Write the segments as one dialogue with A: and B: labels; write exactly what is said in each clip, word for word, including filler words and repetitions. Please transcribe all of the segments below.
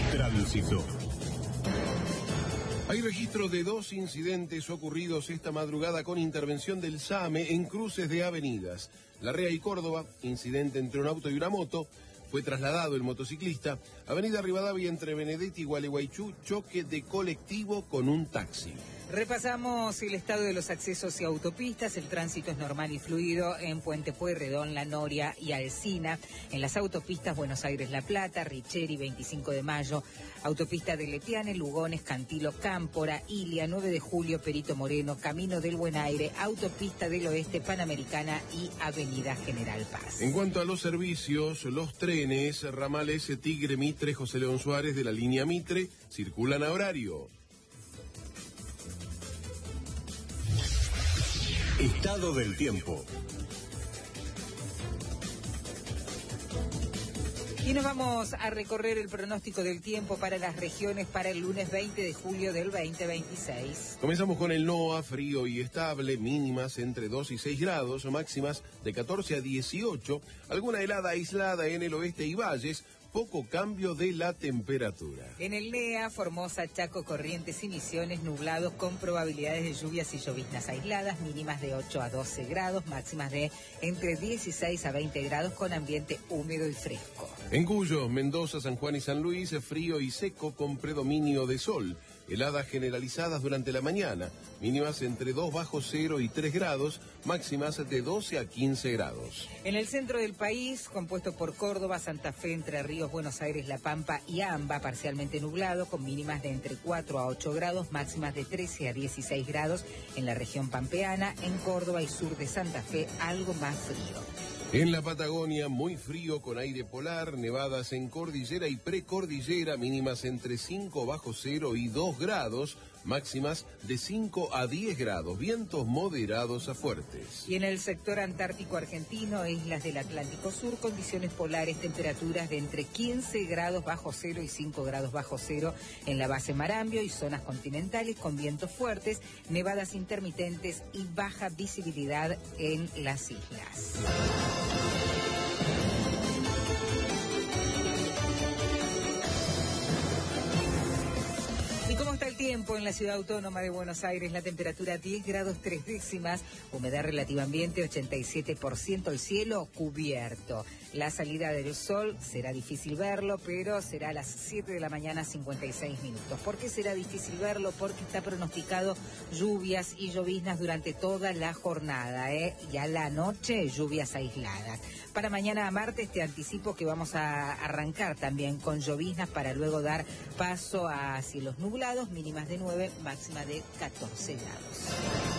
A: Tránsito. Hay registro de dos incidentes ocurridos esta madrugada con intervención del SAME en cruces de avenidas. Larrea y Córdoba, incidente entre un auto y una moto. Fue trasladado el motociclista. Avenida Rivadavia entre Benedetti y Gualeguaychú, choque de colectivo con un taxi.
B: Repasamos el estado de los accesos y autopistas. El tránsito es normal y fluido en Puente Pueyrredón, La Noria y Alsina. En las autopistas Buenos Aires-La Plata, Richeri, veinticinco de mayo, autopista de Letiane, Lugones, Cantilo, Cámpora, Ilia, nueve de julio, Perito Moreno, Camino del Buen Aire, autopista del Oeste, Panamericana y Avenida General Paz.
A: En cuanto a los servicios, los trenes, ramales Tigre, Mitre, José León Suárez de la línea Mitre, circulan a horario. Estado del tiempo.
B: Y nos vamos a recorrer el pronóstico del tiempo para las regiones para el lunes veinte de julio del veinte veintiséis.
A: Comenzamos con el NOA, frío y estable, mínimas entre dos y seis grados, máximas de catorce a dieciocho, alguna helada aislada en el oeste y valles, poco cambio de la temperatura.
B: En el NEA, Formosa, Chaco, Corrientes y Misiones, nublados con probabilidades de lluvias y lloviznas aisladas, mínimas de ocho a doce grados, máximas de entre dieciséis a veinte grados con ambiente húmedo y fresco.
A: En Cuyo, Mendoza, San Juan y San Luis, frío y seco con predominio de sol. Heladas generalizadas durante la mañana, mínimas entre dos bajo cero y tres grados, máximas de doce a quince grados.
B: En el centro del país, compuesto por Córdoba, Santa Fe, Entre Ríos, Buenos Aires, La Pampa y Amba, parcialmente nublado, con mínimas de entre cuatro a ocho grados, máximas de trece a dieciséis grados. En la región pampeana, en Córdoba y sur de Santa Fe, algo más frío.
A: En la Patagonia, muy frío con aire polar, nevadas en cordillera y precordillera, mínimas entre cinco bajo cero y dos grados, máximas de cinco a diez grados, vientos moderados a fuertes.
B: Y en el sector antártico argentino, islas del Atlántico Sur, condiciones polares, temperaturas de entre quince grados bajo cero y cinco grados bajo cero en la base Marambio y zonas continentales con vientos fuertes, nevadas intermitentes y baja visibilidad en las islas. ¿Cómo está el tiempo en la ciudad autónoma de Buenos Aires? La temperatura diez grados tres décimas, humedad relativa ambiente ochenta y siete por ciento, el cielo cubierto. La salida del sol será difícil verlo, pero será a las siete de la mañana cincuenta y seis minutos. ¿Por qué será difícil verlo? Porque está pronosticado lluvias y lloviznas durante toda la jornada, ¿eh? Y a la noche lluvias aisladas. Para mañana martes te anticipo que vamos a arrancar también con lloviznas para luego dar paso a cielos nublados, mínimas de nueve, máxima de catorce grados.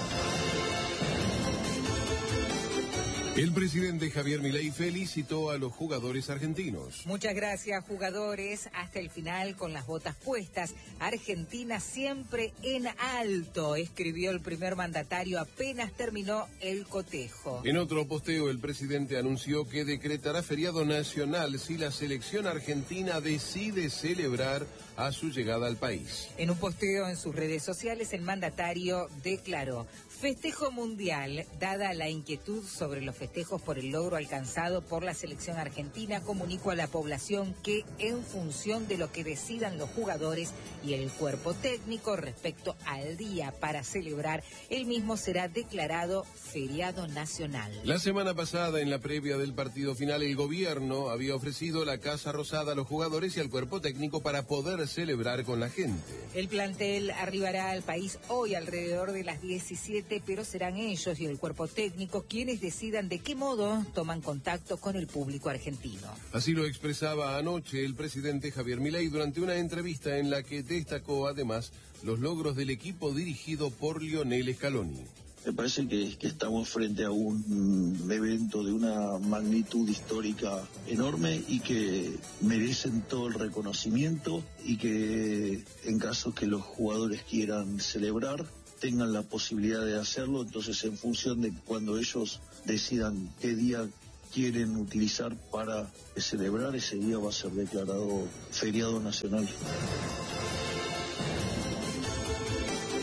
A: El presidente Javier Milei felicitó a los jugadores argentinos.
B: Muchas gracias, jugadores. Hasta el final con las botas puestas. Argentina siempre en alto, escribió el primer mandatario apenas terminó el cotejo.
A: En otro posteo, el presidente anunció que decretará feriado nacional si la selección argentina decide celebrar a su llegada al país.
B: En un posteo en sus redes sociales, el mandatario declaró: festejo mundial. Dada la inquietud sobre los festejos por el logro alcanzado por la selección argentina, comunico a la población que, en función de lo que decidan los jugadores y el cuerpo técnico respecto al día para celebrar, el mismo será declarado feriado nacional.
A: La semana pasada, en la previa del partido final, el gobierno había ofrecido la Casa Rosada a los jugadores y al cuerpo técnico para poder celebrar con la gente.
B: El plantel arribará al país hoy alrededor de las diecisiete, pero serán ellos y el cuerpo técnico quienes decidan de qué modo toman contacto con el público argentino.
A: Así lo expresaba anoche el presidente Javier Milei durante una entrevista en la que destacó además los logros del equipo dirigido por Lionel Scaloni.
C: Me parece que, que estamos frente a un evento de una magnitud histórica enorme y que merecen todo el reconocimiento y que en caso que los jugadores quieran celebrar, tengan la posibilidad de hacerlo. Entonces, en función de cuando ellos decidan qué día quieren utilizar para celebrar, ese día va a ser declarado feriado nacional.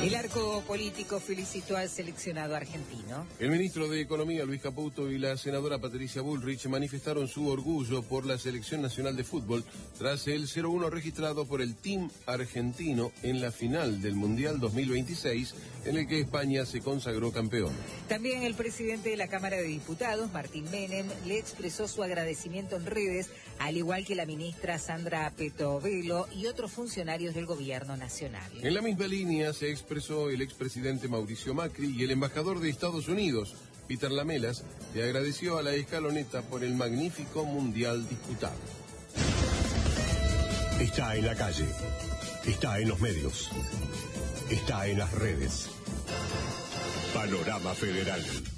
B: El arco político felicitó al seleccionado argentino.
A: El ministro de Economía, Luis Caputo, y la senadora Patricia Bullrich manifestaron su orgullo por la Selección Nacional de Fútbol tras el cero uno registrado por el Team argentino en la final del Mundial dos mil veintiséis, en el que España se consagró campeón.
B: También el presidente de la Cámara de Diputados, Martín Menem, le expresó su agradecimiento en redes, al igual que la ministra Sandra Petovelo y otros funcionarios del gobierno nacional.
A: En la misma línea se expresó el expresidente Mauricio Macri y el embajador de Estados Unidos, Peter Lamelas, le agradeció a la escaloneta por el magnífico mundial disputado.
D: Está en la calle, está en los medios, está en las redes. Panorama Federal.